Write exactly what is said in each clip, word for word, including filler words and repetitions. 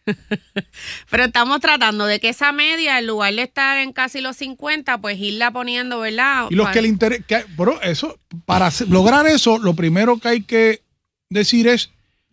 Pero estamos tratando de que esa media, en lugar de estar en casi los cincuenta, pues irla poniendo, ¿verdad? Y los para... que le interesa, pero eso, para hacer, lograr eso, lo primero que hay que decir es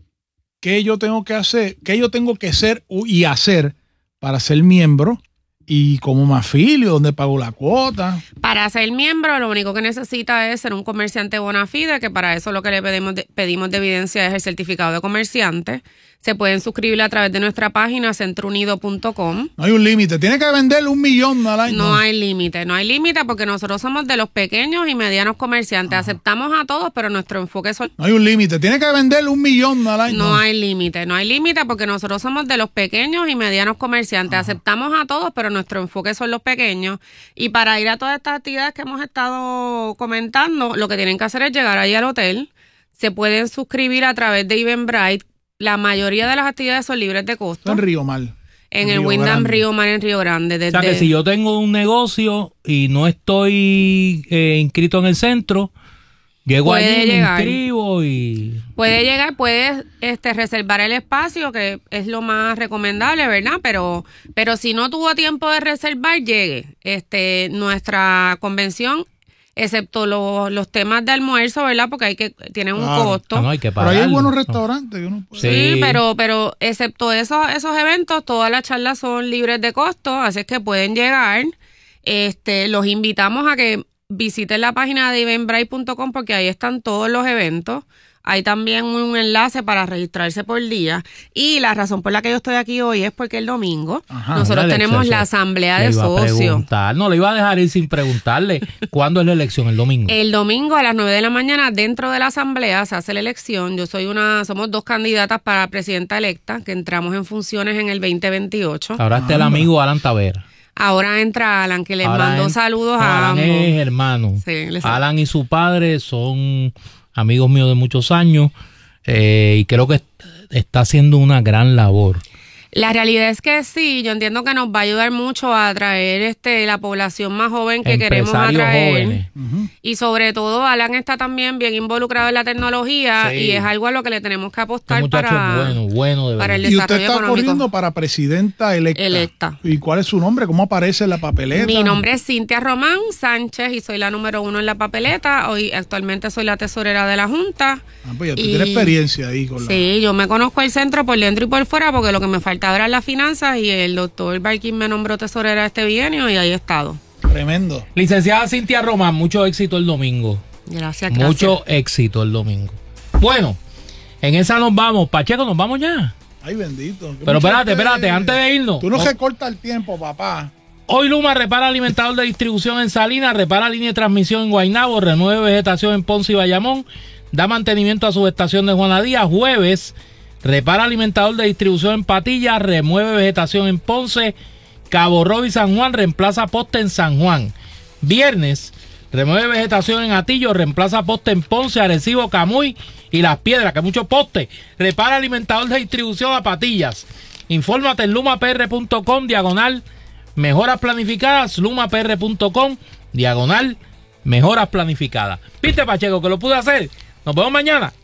qué yo tengo que hacer, qué yo tengo que ser y hacer para ser miembro. ¿Y cómo me afilio? ¿Dónde pago la cuota? Para ser miembro, lo único que necesita es ser un comerciante bona fide, que para eso lo que le pedimos de, pedimos de evidencia es el certificado de comerciante. Se pueden suscribir a través de nuestra página centro unido punto com. No hay un límite. Tiene que venderle un millón al año. No hay límite. No hay límite porque nosotros somos de los pequeños y medianos comerciantes. Ajá. Aceptamos a todos, pero nuestro enfoque es... No hay un límite. Tiene que venderle un millón al año. No hay límite. No hay límite porque nosotros somos de los pequeños y medianos comerciantes. Ajá. Aceptamos a todos, pero nuestro enfoque son los pequeños. Y para ir a todas estas actividades que hemos estado comentando, lo que tienen que hacer es llegar ahí al hotel. Se pueden suscribir a través de Eventbrite. La mayoría de las actividades son libres de costo. En Río Mar. En el Wyndham Río Mar en Río Grande. Desde... O sea que si yo tengo un negocio y no estoy eh, inscrito en el centro, llego allí, me inscribo y... Puede llegar, puedes este, reservar el espacio, que es lo más recomendable, ¿verdad? Pero, pero si no tuvo tiempo de reservar, llegue. Este, nuestra convención... excepto los, los temas de almuerzo, ¿verdad? Porque hay que tienen un claro. costo. Ah, no, hay que pero hay buenos restaurantes. Que uno puede... Sí, sí, pero pero excepto esos esos eventos, todas las charlas son libres de costo, así es que pueden llegar. Este, los invitamos a que visiten la página de eventbrite punto com porque ahí están todos los eventos. Hay también un enlace para registrarse por día. Y la razón por la que yo estoy aquí hoy es porque el domingo Ajá, nosotros tenemos la asamblea de socios. No, le iba a dejar ir sin preguntarle cuándo es la elección, el domingo. El domingo a las nueve de la mañana dentro de la asamblea se hace la elección. Yo soy una, somos dos candidatas para presidenta electa que entramos en funciones en el veinte veintiocho. Ahora está el amigo Alan Tavera. Ahora entra Alan, que les Alan, mandó saludos no, a Alan ambos. es hermano. Sí, les... Alan y su padre son amigos míos de muchos años eh, y creo que está haciendo una gran labor. La realidad es que sí, yo entiendo que nos va a ayudar mucho a atraer este la población más joven que queremos atraer. Uh-huh. Y sobre todo, Alan está también bien involucrado en la tecnología sí. y es algo a lo que le tenemos que apostar para, bueno, bueno de para el desarrollo económico. Y usted está económico. corriendo para presidenta electa. electa. ¿Y cuál es su nombre? ¿Cómo aparece en la papeleta? Mi nombre es Cintia Román Sánchez y soy la número uno en la papeleta. Hoy actualmente soy la tesorera de la Junta. Ah, pues ya tú y, tienes experiencia ahí con la... Sí, yo me conozco el centro por dentro y por fuera porque lo que me falta ahora es las finanzas y el doctor Barkin me nombró tesorera este bienio y ahí he estado. Tremendo. Licenciada Cintia Román, mucho éxito el domingo. Gracias, gracias. Mucho éxito el domingo. Bueno, en esa nos vamos. Pacheco, nos vamos ya. Ay, bendito. Pero espérate, espérate, antes de irnos. Tú no oh. recortas el tiempo, papá. Hoy Luma repara alimentador de distribución en Salinas, repara línea de transmisión en Guaynabo, renueve vegetación en Ponce y Bayamón, da mantenimiento a subestación de Juana Díaz. Jueves, repara alimentador de distribución en Patillas, remueve vegetación en Ponce, Cabo Rojo y San Juan, reemplaza poste en San Juan. Viernes, remueve vegetación en Atillo, reemplaza poste en Ponce, Arecibo, Camuy y Las Piedras, que mucho poste. Repara alimentador de distribución a Patillas. Infórmate en lumapr punto com, diagonal, mejoras planificadas, lumapr punto com, diagonal, mejoras planificadas. ¿Viste, Pacheco, que lo pude hacer? Nos vemos mañana.